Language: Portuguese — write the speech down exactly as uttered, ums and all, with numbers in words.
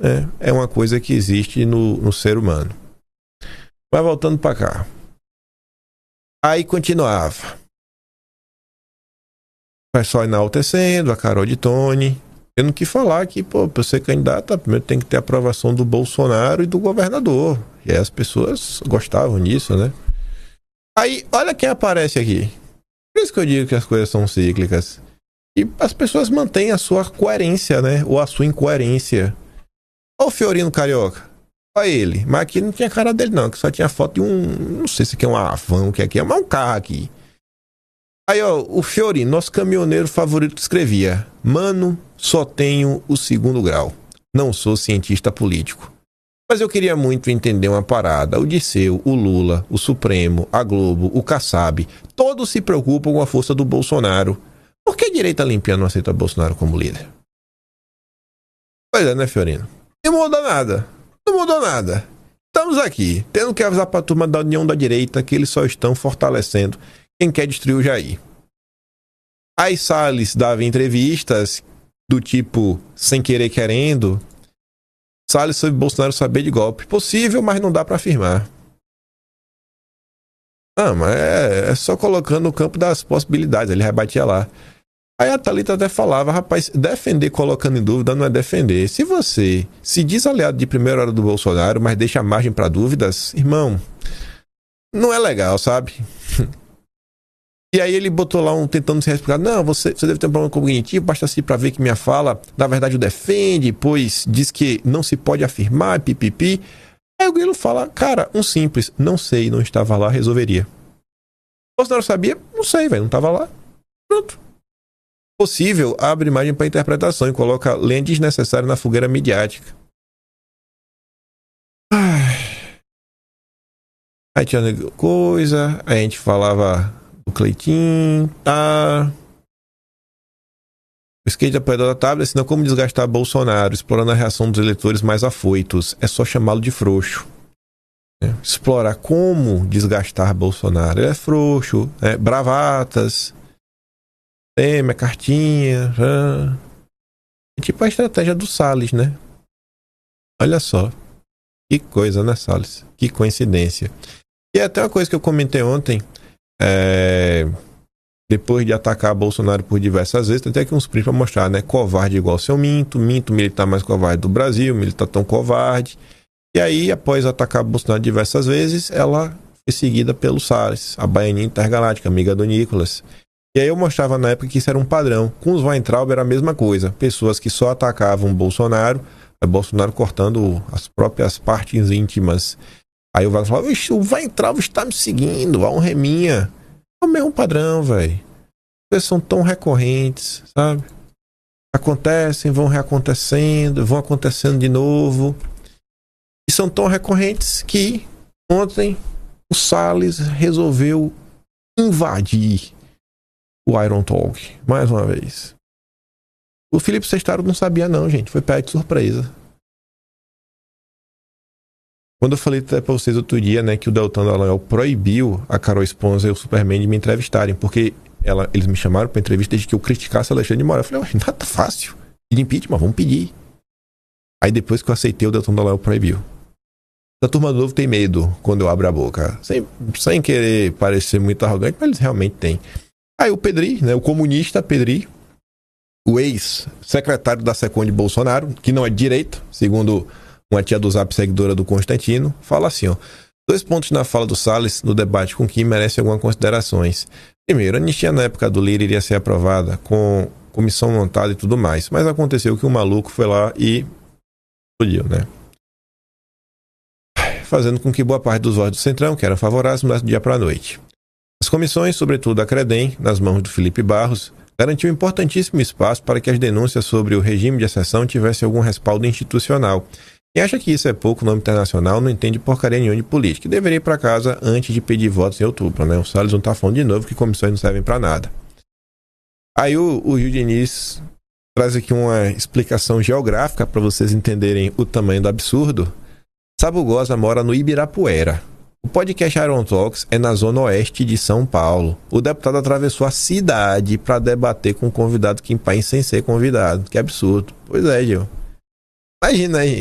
né? É uma coisa que existe no, no ser humano. Mas voltando para cá. Aí continuava. O pessoal enaltecendo, a Carol de Tone, tendo que falar que, pô, para ser candidata, primeiro tem que ter a aprovação do Bolsonaro e do governador. E aí as pessoas gostavam disso, né? Aí, olha quem aparece aqui. Por isso que eu digo que as coisas são cíclicas. E as pessoas mantêm a sua coerência, né? Ou a sua incoerência. Olha o Fiorino Carioca. Olha ele. Mas aqui não tinha cara dele, não. Que só tinha foto de um... Não sei se aqui é um Avão, o que é aqui. Mas um carro aqui. Aí, ó, o Fiorino, nosso caminhoneiro favorito, escrevia: mano, só tenho o segundo grau. Não sou cientista político. Mas eu queria muito entender uma parada. O Disseu, o Lula, o Supremo, a Globo, o Kassab, todos se preocupam com a força do Bolsonaro. Por que a direita limpinha não aceita Bolsonaro como líder? Pois é, né, Fiorino? Não mudou nada. Não mudou nada. Estamos aqui, tendo que avisar para a turma da União da Direita que eles só estão fortalecendo quem quer destruir o Jair. Aí Salles dava entrevistas do tipo, sem querer querendo. Salles sobre Bolsonaro saber de golpe. Possível, mas não dá para afirmar. Ah, mas é, é só colocando no campo das possibilidades. Ele rebatia lá. Aí a Thalita até falava: rapaz, defender colocando em dúvida não é defender. Se você se diz aliado de primeira hora do Bolsonaro, mas deixa margem para dúvidas, irmão, não é legal, sabe? E aí ele botou lá um tentando se explicar: não, você, você deve ter um problema cognitivo, basta assistir para ver que minha fala, na verdade, o defende, pois diz que não se pode afirmar, pipipi. Aí o Grilo fala: cara, um simples, não sei, não estava lá, resolveria. Bolsonaro sabia? Não sei, velho, não estava lá. Pronto. Possível, abre margem para interpretação e coloca lenha desnecessária na fogueira midiática. Ai. Aí tinha coisa, aí a gente falava do Cleitinho, tá? O skate apoiador da tabela ensina como desgastar Bolsonaro, explorando a reação dos eleitores mais afoitos. É só chamá-lo de frouxo. É. Explorar como desgastar Bolsonaro. Ele é frouxo, é, bravatas, tema, cartinha. Já. É tipo a estratégia do Salles, né? Olha só. Que coisa, né, Salles? Que coincidência. E até uma coisa que eu comentei ontem. É... Depois de atacar Bolsonaro por diversas vezes, tem até aqui uns prints para mostrar, né? Covarde igual seu Minto, Minto militar mais covarde do Brasil, militar tão covarde. E aí, após atacar Bolsonaro diversas vezes, ela foi seguida pelo Salles, a baianinha intergaláctica, amiga do Nicolas. E aí eu mostrava na época que isso era um padrão. Com os Weintraub era a mesma coisa. Pessoas que só atacavam Bolsonaro, Bolsonaro cortando as próprias partes íntimas. Aí o Wagner falava: o Weintraub está me seguindo, há um reminha. É o mesmo padrão, velho. Eles são tão recorrentes, sabe? Acontecem, vão reacontecendo, vão acontecendo de novo. E são tão recorrentes que ontem o Salles resolveu invadir o Iron Talk, mais uma vez. O Felipe Sestaro não sabia não, gente. Foi pego de surpresa. Quando eu falei até pra vocês outro dia, né, que o Deltan Dallagnol proibiu a Carol Esponza e o Superman de me entrevistarem, porque ela, eles me chamaram pra entrevista desde que eu criticasse Alexandre de Moraes. Eu falei: nada fácil. De impeachment, vamos pedir. Aí depois que eu aceitei, o Deltan Dallagnol proibiu. A turma do Novo tem medo quando eu abro a boca. Sem, sem querer parecer muito arrogante, mas eles realmente têm. Aí o Pedri, né, o comunista Pedri, o ex-secretário da SECOM de Bolsonaro, que não é de direita, segundo uma tia do Zap seguidora do Constantino, fala assim, ó: dois pontos na fala do Salles no debate com Kim merecem algumas considerações. Primeiro, a anistia na época do Lira iria ser aprovada com comissão montada e tudo mais, mas aconteceu que o maluco foi lá e explodiu, né? Fazendo com que boa parte dos votos do Centrão, que eram favoráveis, mudasse do dia para a noite. As comissões, sobretudo a Credem, nas mãos do Felipe Barros, garantiu um importantíssimo espaço para que as denúncias sobre o regime de exceção tivessem algum respaldo institucional. Quem acha que isso é pouco no âmbito internacional não entende porcaria nenhuma de política e deveria ir para casa antes de pedir votos em outubro, né? O Salles não está falando de novo que comissões não servem para nada. Aí o, o Gil Diniz traz aqui uma explicação geográfica para vocês entenderem o tamanho do absurdo. Sabugosa mora no Ibirapuera. O podcast Iron Talks é na zona oeste de São Paulo. O deputado atravessou a cidade para debater com um convidado Kim Paim sem ser convidado. Que absurdo. Pois é, Gil. Imagina aí.